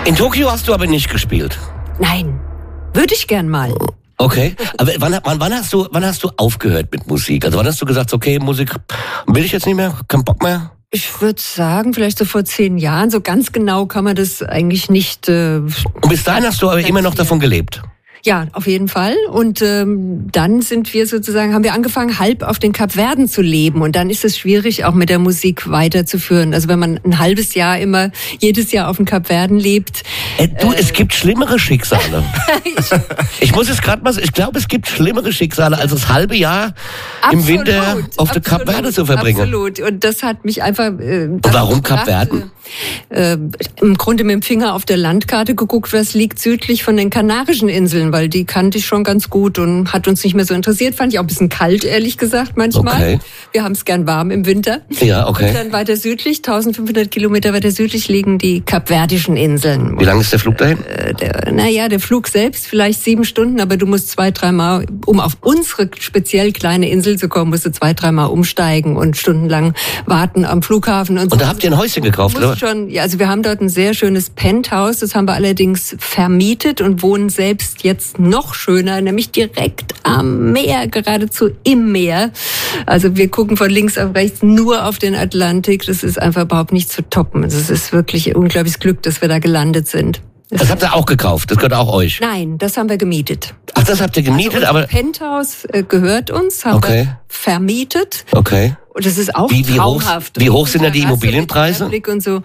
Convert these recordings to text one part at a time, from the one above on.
In Tokio hast du aber nicht gespielt? Nein, würde ich gern mal. Okay, aber wann hast du aufgehört mit Musik? Also wann hast du gesagt, okay, Musik will ich jetzt nicht mehr, kein Bock mehr? Ich würde sagen, vielleicht so vor 10 Jahren. So ganz genau kann man das eigentlich nicht. Und bis dahin hast du aber immer noch davon gelebt? Ja, auf jeden Fall. Und dann haben wir angefangen, halb auf den Kapverden zu leben. Und dann ist es schwierig, auch mit der Musik weiterzuführen. Also wenn man ein halbes Jahr immer jedes Jahr auf den Kapverden lebt. Es gibt schlimmere Schicksale. Ich muss es gerade mal, ich glaube, es gibt schlimmere Schicksale, als das halbe Jahr im Winter auf der Kapverde zu verbringen. Absolut. Und das hat mich einfach... Warum Kapverden? Im Grunde mit dem Finger auf der Landkarte geguckt, was liegt südlich von den Kanarischen Inseln, weil die kannte ich schon ganz gut und hat uns nicht mehr so interessiert. Fand ich auch ein bisschen kalt, ehrlich gesagt, manchmal. Okay. Wir haben es gern warm im Winter. Ja, okay. Und dann weiter südlich, 1500 Kilometer weiter südlich, liegen die Kapverdischen Inseln. Wie lang ist der Flug dahin? Der Flug selbst vielleicht 7 Stunden, aber du musst 2-3 Mal, um auf unsere speziell kleine Insel zu kommen, musst du 2-3 Mal umsteigen und stundenlang warten am Flughafen. Und da habt ihr ein Häuschen gekauft, oder? Also wir haben dort ein sehr schönes Penthouse, das haben wir allerdings vermietet und wohnen selbst jetzt noch schöner, nämlich direkt am Meer, geradezu im Meer. Also wir gucken von links auf rechts nur auf den Atlantik, das ist einfach überhaupt nicht zu toppen. Also es ist wirklich unglaubliches Glück, dass wir da gelandet sind. Das habt ihr auch gekauft, das gehört auch euch? Nein, das haben wir gemietet. Ach, das habt ihr gemietet, also aber... Penthouse gehört uns, haben wir vermietet. Okay. Und das ist auch traumhaft. Wie hoch sind da die Immobilienpreise? Und so.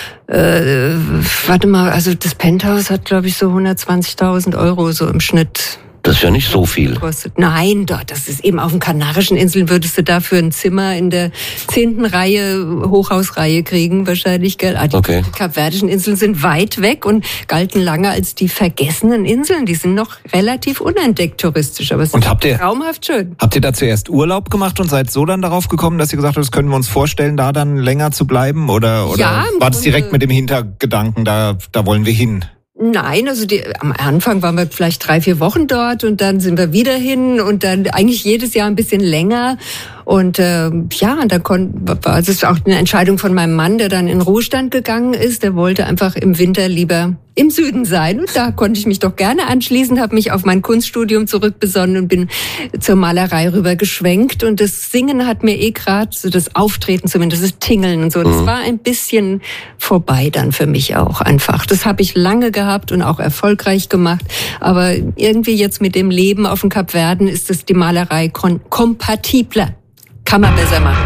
Warte mal, also das Penthouse hat, glaube ich, so 120.000 Euro so im Schnitt. Das ist ja nicht so viel. Nein, doch, das ist eben auf den Kanarischen Inseln, würdest du dafür ein Zimmer in der 10. Reihe, Hochhausreihe kriegen, wahrscheinlich, gell? Die Kapverdischen Inseln sind weit weg und galten lange als die vergessenen Inseln. Die sind noch relativ unentdeckt touristisch, aber es ist traumhaft schön. Habt ihr da zuerst Urlaub gemacht und seid so dann darauf gekommen, dass ihr gesagt habt, das können wir uns vorstellen, da dann länger zu bleiben? Oder war das direkt mit dem Hintergedanken, da wollen wir hin? Nein, also am Anfang waren wir vielleicht 3-4 Wochen dort und dann sind wir wieder hin und dann eigentlich jedes Jahr ein bisschen länger. Und und dann war es auch eine Entscheidung von meinem Mann, der dann in Ruhestand gegangen ist. Der wollte einfach im Winter lieber im Süden sein. Und da konnte ich mich doch gerne anschließen, habe mich auf mein Kunststudium zurückbesonnen und bin zur Malerei rüber geschwenkt. Und das Singen hat mir gerade, so das Auftreten zumindest, das Tingeln und so, das war ein bisschen vorbei dann für mich auch einfach. Das habe ich lange gehabt und auch erfolgreich gemacht. Aber irgendwie jetzt mit dem Leben auf den Kapverden ist das die Malerei kompatibler. Kann man besser machen.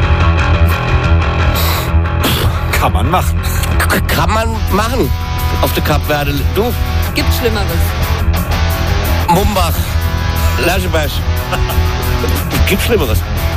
Kann man machen. Kann man machen. Auf der Kapverde. Du? Gibt Schlimmeres. Mumbach. Lascheberg. Gibt Schlimmeres.